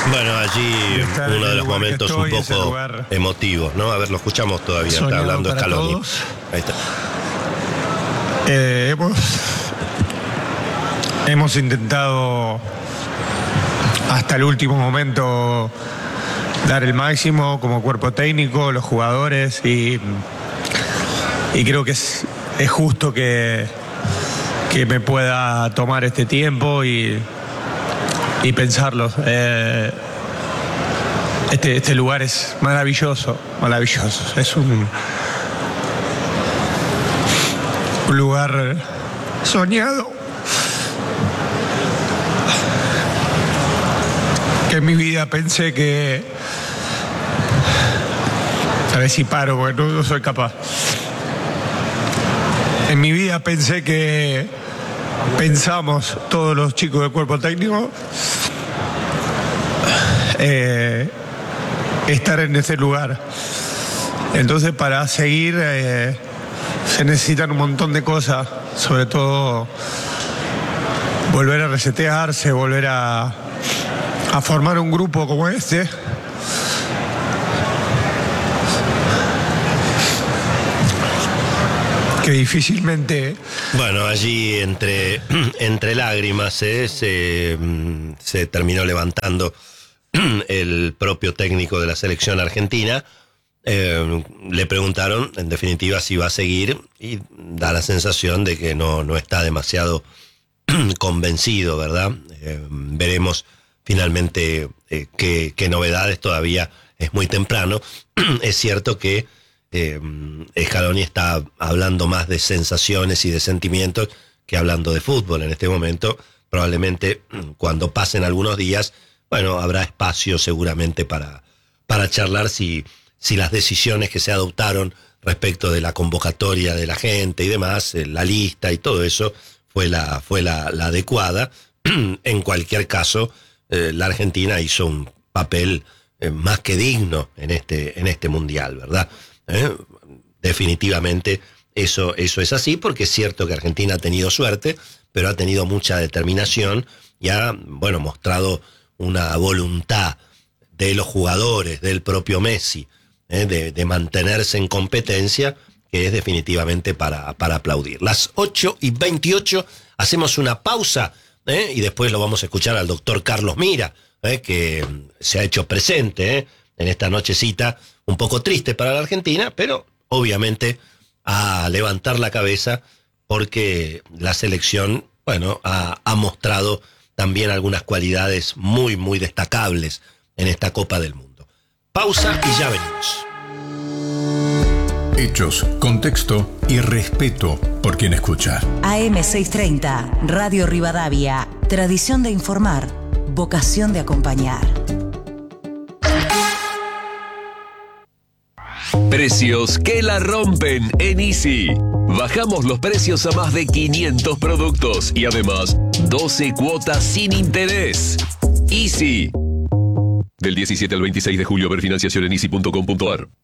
Bueno, allí uno de los momentos un poco emotivos, ¿no? A ver, lo escuchamos todavía, está hablando Scaloni. Ahí está. Hemos intentado hasta el último momento dar el máximo como cuerpo técnico, los jugadores, y creo que es justo que me pueda tomar este tiempo y pensarlo. Este lugar es maravilloso. Es un lugar soñado, que en mi vida pensé que... A ver si paro, porque no soy capaz. En mi vida pensamos todos los chicos del cuerpo técnico estar en ese lugar. Entonces, para seguir se necesitan un montón de cosas, sobre todo volver a resetearse, volver a formar un grupo como este. Que difícilmente... Bueno, allí entre lágrimas se terminó levantando el propio técnico de la selección argentina. Le preguntaron, en definitiva, si va a seguir, y da la sensación de que no está demasiado convencido, ¿verdad? Veremos finalmente qué novedades, todavía es muy temprano. Es cierto que Scaloni está hablando más de sensaciones y de sentimientos que hablando de fútbol en este momento. Probablemente cuando pasen algunos días, bueno, habrá espacio seguramente para charlar si las decisiones que se adoptaron respecto de la convocatoria de la gente y demás, la lista y todo eso, fue la adecuada. En cualquier caso, la Argentina hizo un papel más que digno en este mundial, ¿verdad? Definitivamente eso es así, porque es cierto que Argentina ha tenido suerte, pero ha tenido mucha determinación y ha, bueno, mostrado una voluntad de los jugadores, del propio Messi, de mantenerse en competencia, que es definitivamente para aplaudir. Las 8:28, hacemos una pausa, y después lo vamos a escuchar al doctor Carlos Mira, que se ha hecho presente en esta nochecita un poco triste para la Argentina, pero obviamente a levantar la cabeza, porque la selección, bueno, ha mostrado también algunas cualidades muy, muy destacables en esta Copa del Mundo. Pausa y ya venimos. Hechos, contexto y respeto por quien escucha. AM630, Radio Rivadavia. Tradición de informar, vocación de acompañar. Precios que la rompen en Easy. Bajamos los precios a más de 500 productos y además 12 cuotas sin interés. Easy. Del 17 al 26 de julio, ver financiación en easy.com.ar.